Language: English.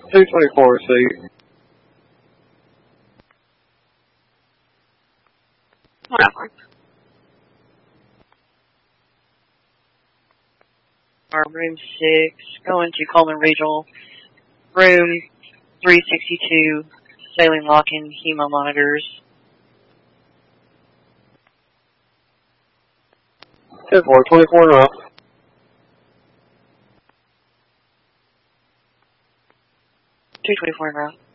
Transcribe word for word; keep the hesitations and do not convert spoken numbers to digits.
two twenty-four seat. Whatever. Our room six, going to Coleman Regional. Room three sixty-two, saline lock-in hemo monitors. ten four, twenty-four and up. two twenty-four and up.